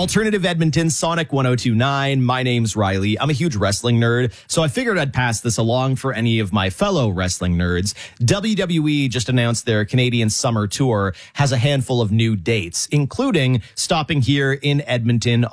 Alternative Edmonton, Sonic 1029. My name's Riley. I'm a huge wrestling nerd, so I figured I'd pass this along for any of my fellow wrestling nerds. WWE just announced their Canadian Summer Tour has a handful of new dates, including stopping here in Edmonton